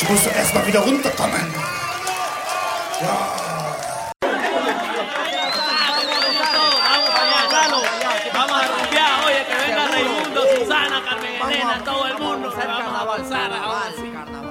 Ich muss erstmal wieder runterkommen. Ja. Vamos a rumbear, oye, que venga Raimundo, Susana, Carmen Elena, todo el mundo, vamos a avanzar ahora sí.